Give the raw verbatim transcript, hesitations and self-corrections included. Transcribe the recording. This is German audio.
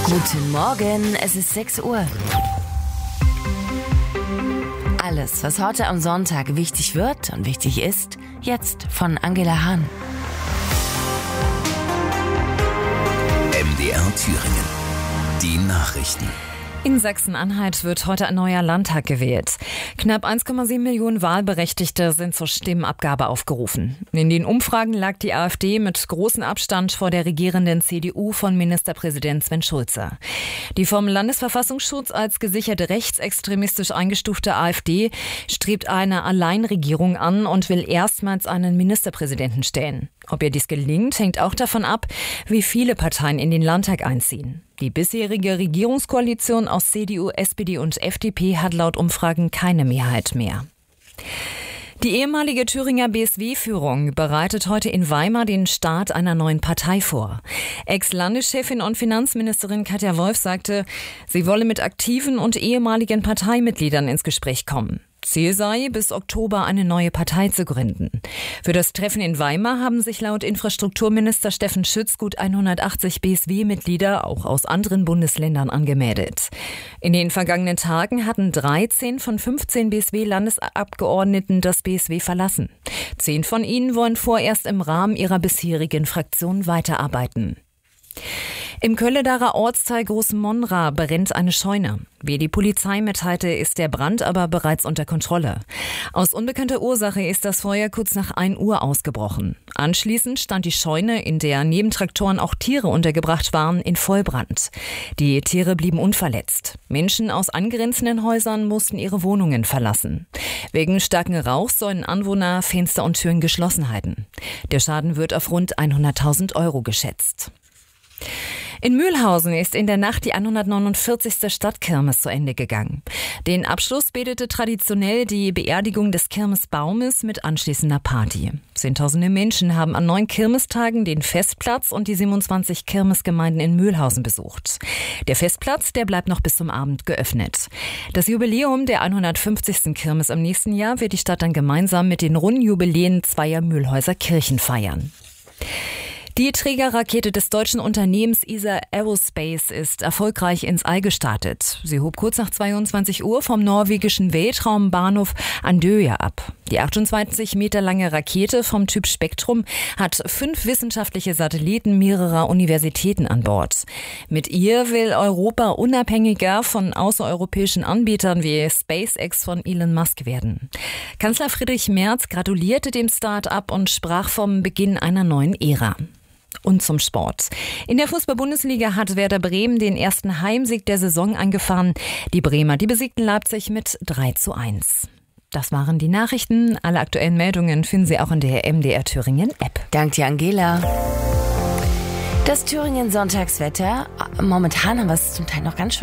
Guten Morgen, es ist sechs Uhr. Alles, was heute am Sonntag wichtig wird und wichtig ist, jetzt von Angela Hahn. M D R Thüringen. Die Nachrichten. In Sachsen-Anhalt wird heute ein neuer Landtag gewählt. Knapp eins Komma sieben Millionen Wahlberechtigte sind zur Stimmabgabe aufgerufen. In den Umfragen lag die AfD mit großem Abstand vor der regierenden C D U von Ministerpräsident Sven Schulze. Die vom Landesverfassungsschutz als gesichert rechtsextremistisch eingestufte AfD strebt eine Alleinregierung an und will erstmals einen Ministerpräsidenten stellen. Ob ihr dies gelingt, hängt auch davon ab, wie viele Parteien in den Landtag einziehen. Die bisherige Regierungskoalition aus C D U, S P D und F D P hat laut Umfragen keine Mehrheit mehr. Die ehemalige Thüringer B S W-Führung bereitet heute in Weimar den Start einer neuen Partei vor. Ex-Landeschefin und Finanzministerin Katja Wolf sagte, sie wolle mit aktiven und ehemaligen Parteimitgliedern ins Gespräch kommen. Ziel sei, bis Oktober eine neue Partei zu gründen. Für das Treffen in Weimar haben sich laut Infrastrukturminister Steffen Schütz gut hundertachtzig B S W-Mitglieder auch aus anderen Bundesländern angemeldet. In den vergangenen Tagen hatten dreizehn von fünfzehn B S W-Landesabgeordneten das B S W verlassen. Zehn von ihnen wollen vorerst im Rahmen ihrer bisherigen Fraktion weiterarbeiten. Im Kölledarer Ortsteil Großmonra brennt eine Scheune. Wie die Polizei mitteilte, ist der Brand aber bereits unter Kontrolle. Aus unbekannter Ursache ist das Feuer kurz nach ein Uhr ausgebrochen. Anschließend stand die Scheune, in der neben Traktoren auch Tiere untergebracht waren, in Vollbrand. Die Tiere blieben unverletzt. Menschen aus angrenzenden Häusern mussten ihre Wohnungen verlassen. Wegen starken Rauchs sollen Anwohner Fenster und Türen geschlossen halten. Der Schaden wird auf rund hunderttausend Euro geschätzt. In Mühlhausen ist in der Nacht die hundertneunundvierzigste Stadtkirmes zu Ende gegangen. Den Abschluss bildete traditionell die Beerdigung des Kirmesbaumes mit anschließender Party. Zehntausende Menschen haben an neun Kirmestagen den Festplatz und die siebenundzwanzig Kirmesgemeinden in Mühlhausen besucht. Der Festplatz, der bleibt noch bis zum Abend geöffnet. Das Jubiläum der hundertfünfzigsten Kirmes im nächsten Jahr wird die Stadt dann gemeinsam mit den runden Jubiläen zweier Mühlhäuser Kirchen feiern. Die Trägerrakete des deutschen Unternehmens E S A Aerospace ist erfolgreich ins All gestartet. Sie hob kurz nach zweiundzwanzig Uhr vom norwegischen Weltraumbahnhof Andøya ab. Die achtundzwanzig Meter lange Rakete vom Typ Spektrum hat fünf wissenschaftliche Satelliten mehrerer Universitäten an Bord. Mit ihr will Europa unabhängiger von außereuropäischen Anbietern wie SpaceX von Elon Musk werden. Kanzler Friedrich Merz gratulierte dem Start-up und sprach vom Beginn einer neuen Ära. Und zum Sport. In der Fußball-Bundesliga hat Werder Bremen den ersten Heimsieg der Saison eingefahren. Die Bremer, die besiegten Leipzig mit drei zu eins. Das waren die Nachrichten. Alle aktuellen Meldungen finden Sie auch in der M D R Thüringen App. Dank dir, Angela. Das Thüringen Sonntagswetter. Momentan haben wir es zum Teil noch ganz schön